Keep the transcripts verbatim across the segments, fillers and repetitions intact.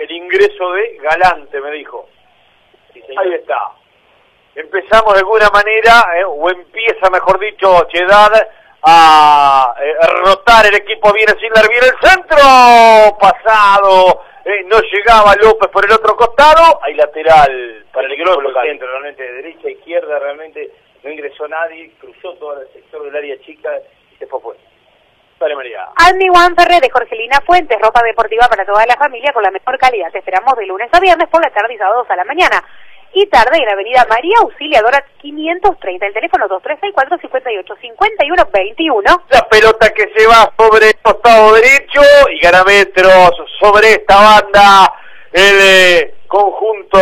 el ingreso de Galante, me dijo. Sí, ahí está. Empezamos de alguna manera, eh, o empieza, mejor dicho, Piedad a eh, rotar el equipo. Viene Sindler, viene el centro, pasado, eh, no llegaba López por el otro costado, hay lateral para el equipo local. Centro, realmente de derecha a izquierda, realmente no ingresó nadie, cruzó todo el sector del área chica y se fue fuera. Dale, María. Andy Wanferre de Jorgelina Fuentes, ropa deportiva para toda la familia con la mejor calidad. Te esperamos de lunes a viernes por la tarde y sábados a la mañana. Y tarde en Avenida María Auxiliadora quinientos treinta, el teléfono dos tres seis cuatro, cinco ocho, cinco uno, dos uno. La pelota que se va sobre el costado derecho y gana metros sobre esta banda, el eh, conjunto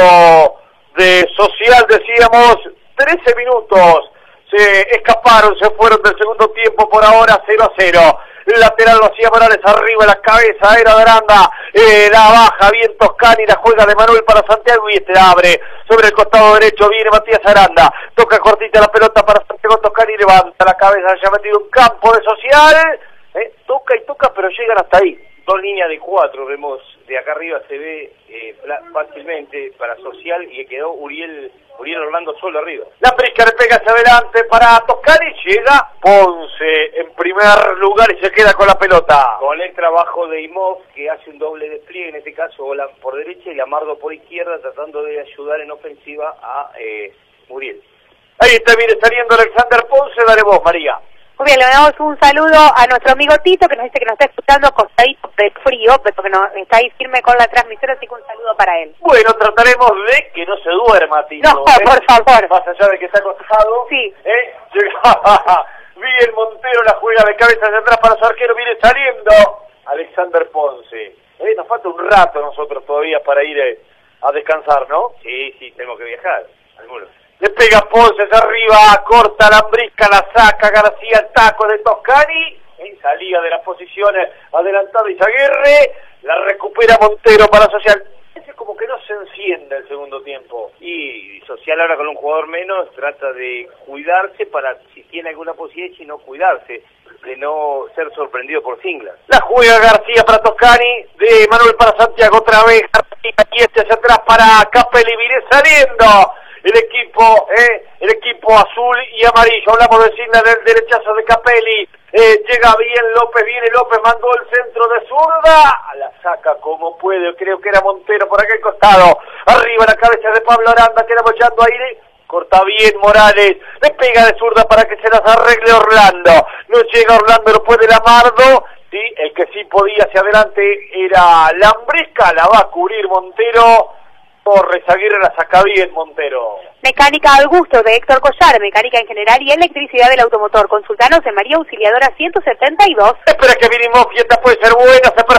de Social, decíamos, trece minutos. Se escaparon, se fueron del segundo tiempo, por ahora cero a cero. El lateral lo hacía Morales, arriba la cabeza, era de Aranda, eh, la baja, bien Toscani, la juega de Manuel para Santiago y este abre. Sobre el costado derecho viene Matías Aranda, toca cortita la pelota para Santiago Toscani, levanta la cabeza, ya metido un campo de Social, eh, toca y toca, pero llegan hasta ahí. Dos líneas de cuatro, vemos de acá arriba se ve eh, fácilmente para Social y quedó Uriel Uriel Orlando solo arriba. La Prisca le pega hacia adelante para Toscani, llega Ponce en primer lugar y se queda con la pelota. Con el trabajo de Imov que hace un doble despliegue, en este caso por derecha y Lamardo por izquierda, tratando de ayudar en ofensiva a eh, Uriel. Ahí está, viene saliendo Alexander Ponce, dale vos, María. Muy bien, le damos un saludo a nuestro amigo Tito, que nos dice que nos está escuchando costadito de frío, porque no, está ahí firme con la transmisión, así que un saludo para él. Bueno, trataremos de que no se duerma, Tito. No, ¿eh? Por favor. Más allá de que está acostado. Sí. ¿Eh? Llega bien Montero, la juega de cabeza de atrás para su arquero, viene saliendo Alexander Ponce. ¿Eh? Nos falta un rato nosotros todavía para ir eh, a descansar, ¿no? Sí, sí, tenemos que viajar, algunos. Le pega Ponce hacia arriba, corta la Brisca, la saca García, el taco de Toscani, en salida de las posiciones, adelantado Izaguirre, la recupera Montero para Social. Es como que no se enciende el segundo tiempo. Y Social ahora con un jugador menos trata de cuidarse para, si tiene alguna posibilidad, y no cuidarse, de no ser sorprendido por Singler. La juega García para Toscani, de Manuel para Santiago, otra vez García, aquí este hacia atrás para Capelli, viene saliendo el equipo, eh, el equipo azul y amarillo. Hablamos de Signa del derechazo de Capelli, eh, llega bien López, viene López, mandó el centro de zurda, la saca como puede, creo que era Montero por aquel costado, arriba la cabeza de Pablo Aranda, queda bochando aire, corta bien Morales, le pega de zurda para que se las arregle Orlando, no llega Orlando, lo puede Lamardo, sí, el que sí podía hacia adelante era Lambrisca, la va a cubrir Montero. Torres Aguirre, la saca bien Montero. Mecánica al gusto de Héctor Collar, mecánica en general y electricidad del automotor. Consultanos en María Auxiliadora ciento setenta y dos. Espera que vinimos, y esta puede ser buena, se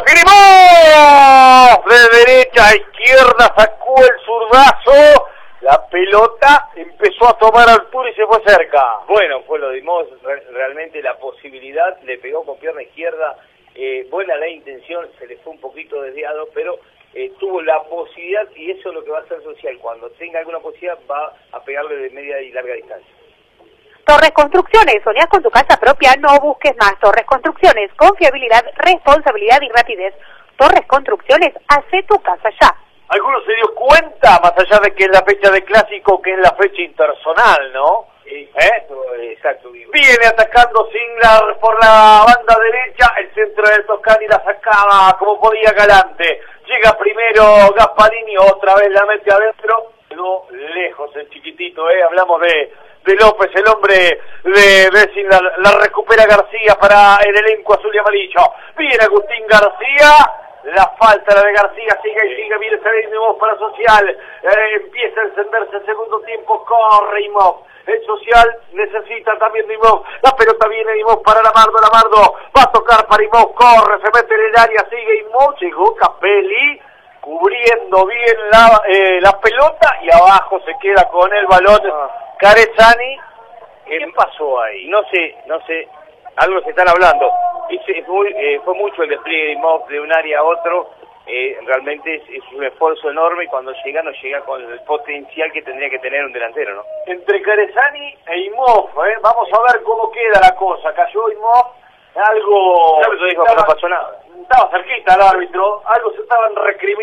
perfiló de derecha a izquierda, sacó el zurdazo, la pelota empezó a tomar altura y se fue cerca. Bueno, fue lo dimos realmente la posibilidad, le pegó con pierna izquierda, eh, buena la intención, se le fue un poquito desviado, pero Eh, tuvo la posibilidad, y eso es lo que va a hacer Social, cuando tenga alguna posibilidad va a pegarle de media y larga distancia. Torres Construcciones, soñás con tu casa propia, no busques más. Torres Construcciones, confiabilidad, responsabilidad y rapidez. Torres Construcciones, hace tu casa ya. ¿Alguno se dio cuenta, más allá de que es la fecha de clásico, que es la fecha interzonal, ¿no? Exacto, ¿Eh? exacto. Vivo. Viene atacando Singler por la banda derecha, el centro del Toscani la sacaba como podía Galante. Llega primero Gasparini, otra vez la mete adentro, quedó lejos el chiquitito, ¿eh? Hablamos de, de López, el hombre de, de Singler, la recupera García para el elenco azul y amarillo. Viene Agustín García. La falta la de García, sigue y sigue, viene Imov para Social, eh, empieza a encenderse el segundo tiempo, corre Imov, el Social necesita también de Imov, la pelota viene Imov para Lamardo, Lamardo va a tocar para Imov, corre, se mete en el área, sigue Imov, llegó Capelli, cubriendo bien la, eh, la pelota y abajo se queda con el balón Carezani. ¿Qué pasó ahí? No sé, no sé, algo se están hablando. Es muy, eh, fue mucho el despliegue de Imov de un área a otro, eh, realmente es, es un esfuerzo enorme y cuando llega no llega con el potencial que tendría que tener un delantero, ¿no? Entre Carezani e Imov, ¿eh? Vamos a ver cómo queda la cosa. Cayó Imov, algo... El árbitro dijo que no pasó nada. Estaba cerquita el árbitro, algo se estaban recriminando.